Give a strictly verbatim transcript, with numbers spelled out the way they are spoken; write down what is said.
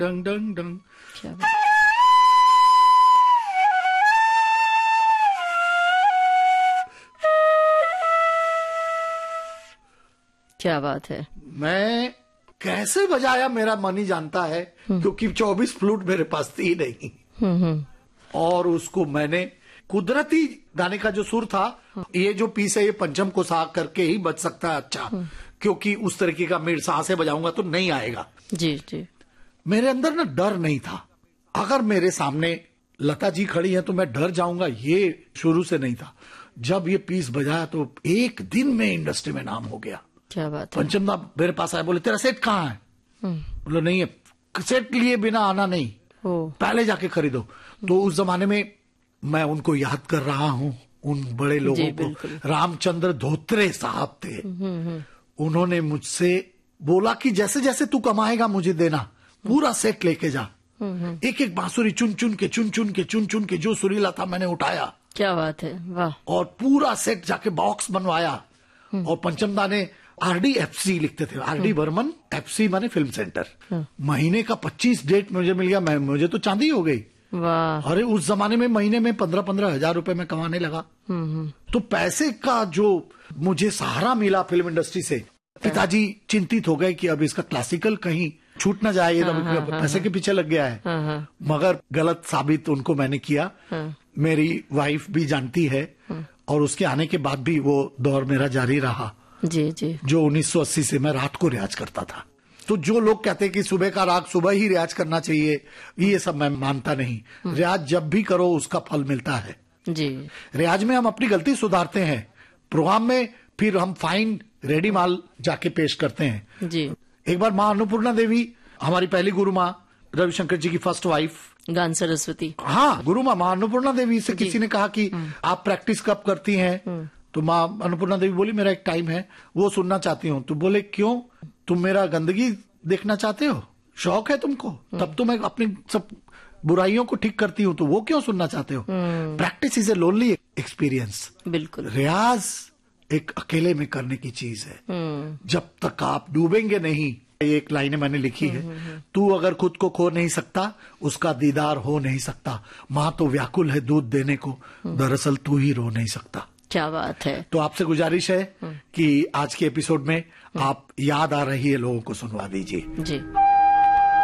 डंग डंग डंग। क्या बात, क्या बात है। मैं कैसे बजाया मेरा मन ही जानता है, क्योंकि चौबीस फ्लूट मेरे पास थी नहीं। और उसको मैंने कुदरती गाने का जो सुर था, ये जो पीस है ये पंचम को सा करके ही बज सकता है अच्छा, क्योंकि उस तरीके का मेरे सा से बजाऊंगा तो नहीं आएगा। जी जी। मेरे अंदर ना डर नहीं था। अगर मेरे सामने लता जी खड़ी है तो मैं डर जाऊंगा, ये शुरू से नहीं था। जब ये पीस बजाया तो एक दिन में इंडस्ट्री में नाम हो गया। क्या बात है। पंचम दा मेरे पास आए, बोले तेरा सेट कहाँ है? बोले नहीं है, सेट लिए बिना आना नहीं, पहले जाके खरीदो। तो उस जमाने में मैं उनको याद कर रहा हूँ, उन बड़े लोगों को। रामचंद्र धोत्रे साहब थे, उन्होंने मुझसे बोला कि जैसे जैसे तू कमाएगा मुझे देना, पूरा सेट लेके जा। एक एक बांसुरी चुन चुन के चुन चुन के चुन चुन के जो सुरीला था मैंने उठाया। क्या बात है, वाह। और पूरा सेट जाके बॉक्स बनवाया। और पंचमदा ने आरडी एफसी लिखते थे, आरडी बर्मन एफसी माने फिल्म सेंटर। महीने का पच्चीस डेट मुझे मिल गया, मैं मुझे तो चांदी हो गई। वाह। अरे उस जमाने में महीने में पंद्रह पंद्रह हजार रुपए में कमाने लगा। तो पैसे का जो मुझे सहारा मिला फिल्म इंडस्ट्री से, पिताजी चिंतित हो गए कि अब इसका क्लासिकल कहीं छूट ना जाए, ये हाँ, हाँ, पैसे हाँ, के पीछे लग गया है। हाँ, हाँ, मगर गलत साबित उनको मैंने किया। हाँ, मेरी वाइफ भी जानती है। हाँ, और उसके आने के बाद भी वो दौर मेरा जारी रहा। जी जी। जो उन्नीस सौ अस्सी से मैं रात को रियाज करता था। तो जो लोग कहते हैं कि सुबह का राग सुबह ही रियाज करना चाहिए, ये सब मैं मानता नहीं। रियाज जब भी करो उसका फल मिलता है। जी। रियाज में हम अपनी गलती सुधारते हैं, प्रोग्राम में फिर हम फाइन रेडी माल जाके पेश करते हैं। जी। एक बार माँ अन्नपूर्णा देवी, हमारी पहली गुरु माँ, रविशंकर जी की फर्स्ट वाइफ, गान सरस्वती, हाँ गुरु माँ माँ अन्नपूर्णा देवी से किसी ने कहा कि आप प्रैक्टिस कब करती हैं? तो माँ अन्नपूर्णा देवी बोली मेरा एक टाइम है, वो सुनना चाहती हूँ। तो बोले क्यों, तुम मेरा गंदगी देखना चाहते हो, शौक है तुमको? तब तो मैं अपनी सब बुराइयों को ठीक करती हूँ, तो वो क्यों सुनना चाहते हो? Practice is a lonely experience. बिल्कुल। रियाज एक अकेले में करने की चीज है। जब तक आप डूबेंगे नहीं, एक लाइन मैंने लिखी है, तू अगर खुद को खो नहीं सकता उसका दीदार हो नहीं सकता, माँ तो व्याकुल है दूध देने को, दरअसल तू ही रो नहीं सकता। क्या बात है। तो आपसे गुजारिश है कि आज के एपिसोड में आप याद आ रही है लोगों को सुनवा दीजिए। जी।